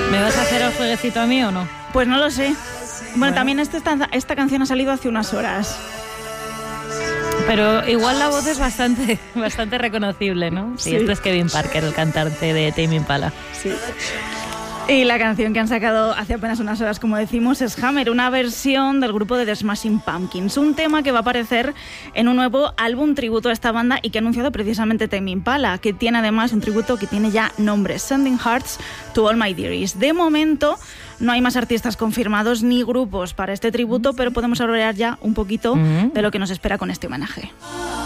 ¿Me vas a hacer el jueguecito a mí o no? Pues no lo sé. Bueno, también esta canción ha salido hace unas horas. Pero igual la voz es bastante reconocible, ¿no? Sí, esto es Kevin Parker, el cantante de Tame Impala. Sí. Y la canción que han sacado hace apenas unas horas, como decimos, es Hammer, una versión del grupo de The Smashing Pumpkins, un tema que va a aparecer en un nuevo álbum tributo a esta banda y que ha anunciado precisamente Tame Impala, que tiene además un tributo que tiene ya nombre, Sending Hearts to All My Dearies. De momento no hay más artistas confirmados ni grupos para este tributo, pero podemos hablar ya un poquito de lo que nos espera con este homenaje.